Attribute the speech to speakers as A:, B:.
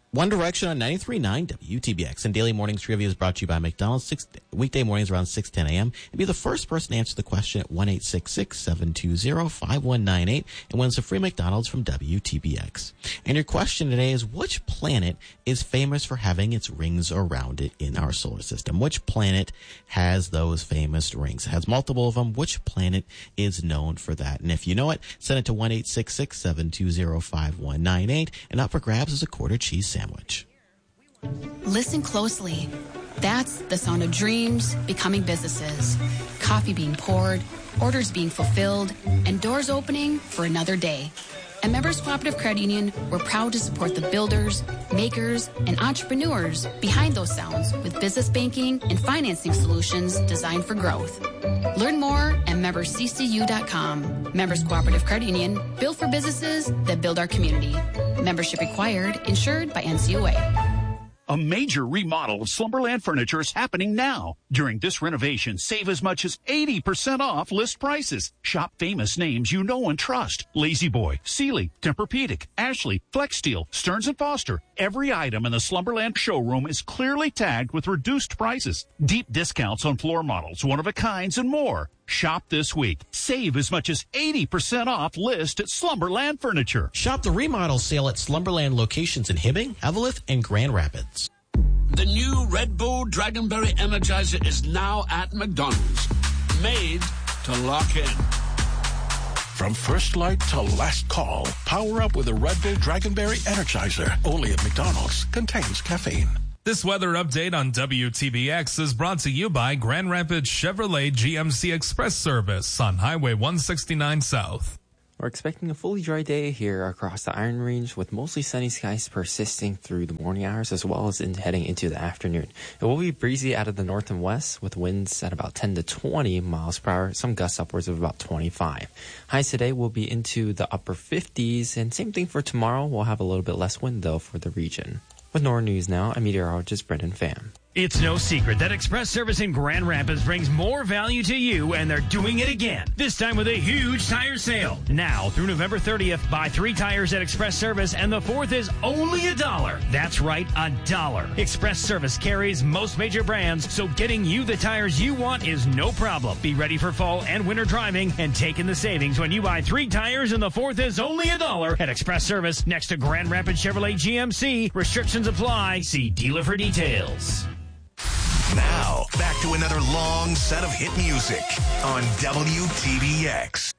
A: One Direction on 93.9 WTBX. And Daily Mornings Trivia is brought to you by McDonald's. Weekday mornings around 6:10 a.m. And be the first person to answer the question at 1-866-720-5198 and wins a free McDonald's from WTBX. And your question today is, which planet is famous for having its rings around it in our solar system? Which planet has those famous rings? It has multiple of them. Which planet is known for that? And if you know it, send it to 1-866-720-5198. And up for grabs is a quarter cheese sandwich.
B: Listen closely. That's the sound of dreams becoming businesses. Coffee being poured, orders being fulfilled, and doors opening for another day. At Members Cooperative Credit Union, we're proud to support the builders, makers, and entrepreneurs behind those sounds with business banking and financing solutions designed for growth. Learn more at membersccu.com. Members Cooperative Credit Union, built for businesses that build our community. Membership required, insured by NCUA.
C: A major remodel of Slumberland Furniture is happening now. During this renovation, save as much as 80% off list prices. Shop famous names you know and trust. La-Z-Boy, Sealy, Tempur-Pedic, Ashley, FlexSteel, Stearns & Foster. Every item in the Slumberland showroom is clearly tagged with reduced prices. Deep discounts on floor models, one-of-a-kinds, and more. Shop this week. Save as much as 80% off list at Slumberland Furniture.
A: Shop the remodel sale at Slumberland locations in Hibbing, Eveleth, and Grand Rapids.
D: The new Red Bull Dragonberry Energizer is now at McDonald's. Made to lock in.
E: From first light to last call, power up with a Red Bull Dragonberry Energizer. Only at McDonald's. Contains caffeine.
F: This weather update on WTBX is brought to you by Grand Rapids Chevrolet GMC Express Service on Highway 169 South.
G: We're expecting a fully dry day here across the Iron Range with mostly sunny skies persisting through the morning hours as well as heading into the afternoon. It will be breezy out of the north and west with winds at about 10 to 20 miles per hour, some gusts upwards of about 25. Highs today will be into the upper 50s, and same thing for tomorrow. We'll have a little bit less wind though for the region. With NORA News now, I'm meteorologist Brendan Pham.
H: It's no secret that Express Service in Grand Rapids brings more value to you, and they're doing it again. This time with a huge tire sale. Now, through November 30th, buy 3 tires at Express Service, and the 4th is only $1. That's right, $1. Express Service carries most major brands, so getting you the tires you want is no problem. Be ready for fall and winter driving, and take in the savings when you buy 3 tires, and the 4th is only $1 at Express Service next to Grand Rapids Chevrolet GMC. Restrictions apply. See dealer for details.
I: Now, back to another long set of hit music on WTBX.